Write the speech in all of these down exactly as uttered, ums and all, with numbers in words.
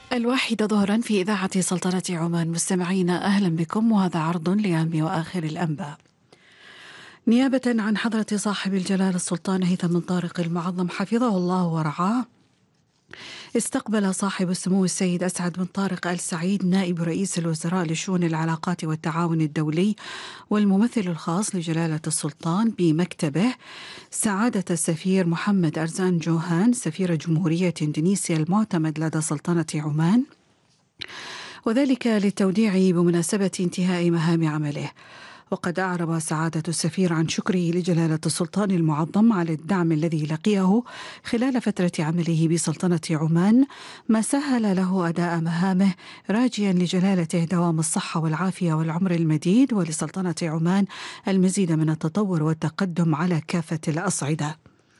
الواحدة ظهرا في إذاعة سلطنة عمان. مستمعينا أهلا بكم، وهذا عرض لأهم وآخر الأنباء. نيابة عن حضرة صاحب الجلالة السلطان هيثم بن طارق المعظم حفظه الله ورعاه، استقبل صاحب السمو السيد أسعد بن طارق آل سعيد نائب رئيس الوزراء لشؤون العلاقات والتعاون الدولي والممثل الخاص لجلالة السلطان بمكتبه سعادة السفير محمد أرزان جوهان سفير جمهورية إندونيسيا المعتمد لدى سلطنة عمان، وذلك للتوديع بمناسبة انتهاء مهام عمله. وقد أعرب سعادة السفير عن شكره لجلالة السلطان المعظم على الدعم الذي لقيه خلال فترة عمله بسلطنة عمان، ما سهل له أداء مهامه، راجيا لجلالته دوام الصحة والعافية والعمر المديد، ولسلطنة عمان المزيد من التطور والتقدم على كافة الأصعدة.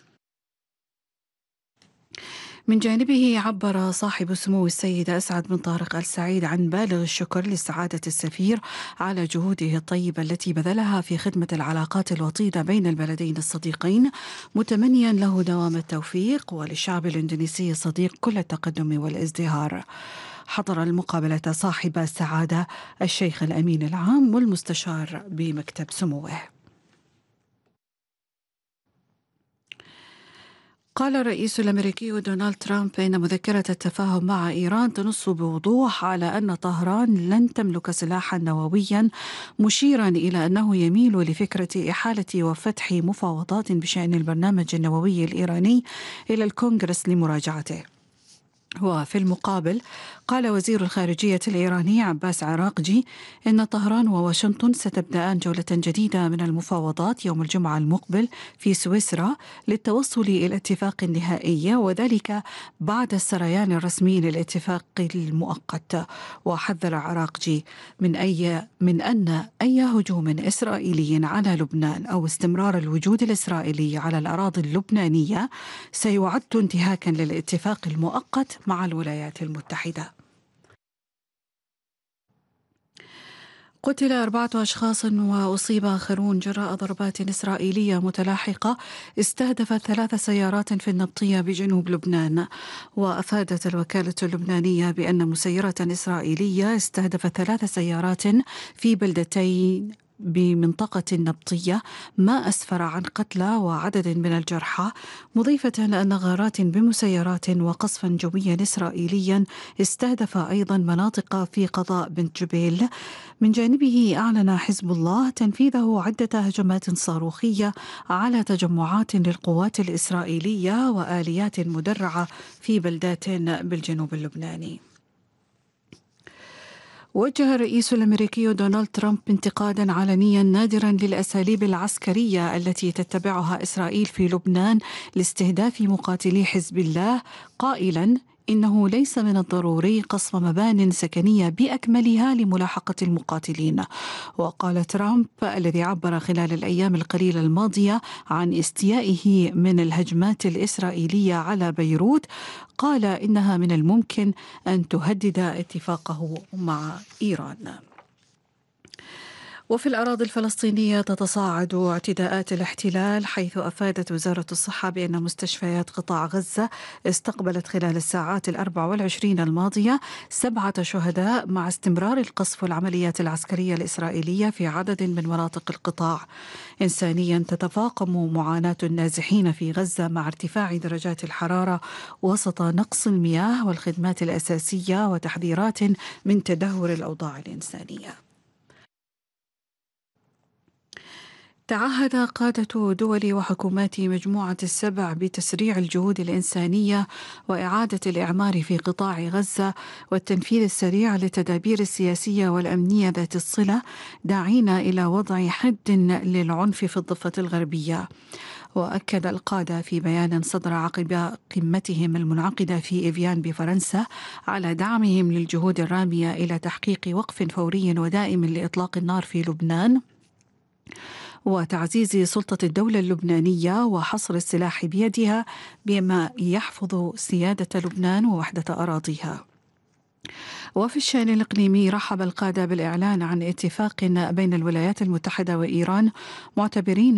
من جانبه عبر صاحب السمو السيد أسعد بن طارق آل سعيد عن بالغ الشكر لسعادة السفير على جهوده الطيبة التي بذلها في خدمة العلاقات الوطيدة بين البلدين الصديقين، متمنيا له دوام التوفيق، وللشعب الإندونيسي الصديق كل التقدم والازدهار. حضر المقابلة صاحب السعادة الشيخ الأمين العام والمستشار بمكتب سموه. قال الرئيس الأمريكي دونالد ترامب إن مذكرة التفاهم مع إيران تنص بوضوح على أن طهران لن تملك سلاحا نوويا، مشيرا إلى أنه يميل لفكرة إحالة وفتح مفاوضات بشأن البرنامج النووي الإيراني إلى الكونغرس لمراجعته. وفي المقابل قال وزير الخارجية الإيراني عباس عراقجي إن طهران وواشنطن ستبدأان جولة جديدة من المفاوضات يوم الجمعة المقبل في سويسرا للتوصل إلى اتفاق نهائي، وذلك بعد السريان الرسمي للاتفاق المؤقت. وحذر عراقجي من أي من أن أي هجوم إسرائيلي على لبنان أو استمرار الوجود الإسرائيلي على الأراضي اللبنانية سيعد انتهاكا للاتفاق المؤقت مع الولايات المتحدة. قتل أربعة أشخاص وأصيب آخرون جراء ضربات إسرائيلية متلاحقة استهدفت ثلاث سيارات في النبطية بجنوب لبنان. وأفادت الوكالة اللبنانية بأن مسيرة إسرائيلية استهدفت ثلاث سيارات في بلدتين بمنطقة النبطية، ما أسفر عن قتلى وعدد من الجرحى، مضيفة أن غارات بمسيرات وقصفا جويا إسرائيليا استهدف أيضا مناطق في قضاء بنت جبيل. من جانبه أعلن حزب الله تنفيذه عدة هجمات صاروخية على تجمعات للقوات الإسرائيلية وآليات مدرعة في بلدات بالجنوب اللبناني. وجه الرئيس الأمريكي دونالد ترامب انتقادا علنيا نادرا للأساليب العسكرية التي تتبعها إسرائيل في لبنان لاستهداف مقاتلي حزب الله، قائلا إنه ليس من الضروري قصف مبان سكنية بأكملها لملاحقة المقاتلين. وقال ترامب الذي عبر خلال الأيام القليلة الماضية عن استيائه من الهجمات الإسرائيلية على بيروت، قال إنها من الممكن أن تهدد اتفاقه مع إيران. وفي الأراضي الفلسطينية تتصاعد اعتداءات الاحتلال، حيث أفادت وزارة الصحة بأن مستشفيات قطاع غزة استقبلت خلال الساعات الأربع والعشرين الماضية سبعة شهداء، مع استمرار القصف والعمليات العسكرية الإسرائيلية في عدد من مناطق القطاع. إنسانيا تتفاقم معاناة النازحين في غزة مع ارتفاع درجات الحرارة وسط نقص المياه والخدمات الأساسية وتحذيرات من تدهور الأوضاع الإنسانية. تعهد قادة دول وحكومات مجموعة السبع بتسريع الجهود الإنسانية وإعادة الإعمار في قطاع غزة والتنفيذ السريع للتدابير السياسية والأمنية ذات الصلة، داعين إلى وضع حد للعنف في الضفة الغربية. وأكد القادة في بيان صدر عقب قمتهم المنعقدة في إيفيان بفرنسا على دعمهم للجهود الرامية إلى تحقيق وقف فوري ودائم لإطلاق النار في لبنان، وتعزيز سلطة الدولة اللبنانية وحصر السلاح بيدها بما يحفظ سيادة لبنان ووحدة أراضيها. وفي الشأن الإقليمي رحب القادة بالإعلان عن اتفاق بين الولايات المتحدة وإيران، معتبرين